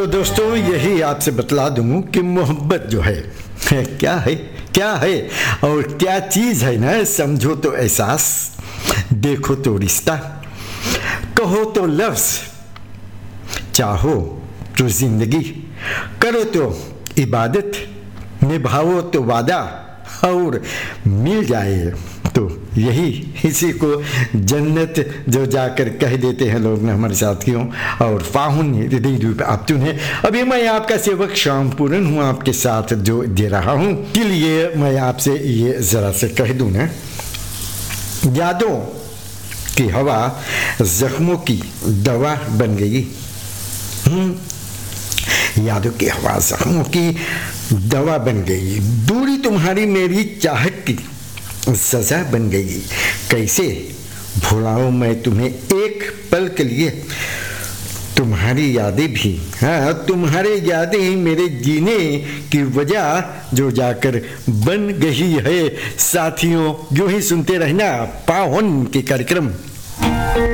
तो दोस्तों यही आपसे बतला दूं कि मोहब्बत जो है क्या है, क्या है और क्या चीज़ है ना। समझो तो एहसास, देखो तो रिश्ता, कहो तो लफ्ज़, चाहो तो जिंदगी, करो तो इबादत, निभाओ तो वादा और मिल जाए तो यही, इसी को जन्नत जो जाकर कह देते हैं लोग ना हमारे साथियों। और फाहुन हृदय रूप आप तुन्हें। अभी मैं आपका सेवक श्याम पूरन हूँ, आपके साथ जो दे रहा हूँ। के लिए मैं आपसे ये ज़रा से कह दूँ ना, यादों की हवा जख्मों की दवा बन गई। यादों की हवा जख्मों की दवा बन गई। दूरी तुम्हारी मेरी चाहत की सजा बन गई। कैसे भुलाऊं मैं तुम्हें एक पल के लिए। तुम्हारी यादें भी, हाँ तुम्हारी यादें ही मेरे जीने की वजह जो जाकर बन गई है। साथियों यूं ही सुनते रहना फाहुन के कार्यक्रम।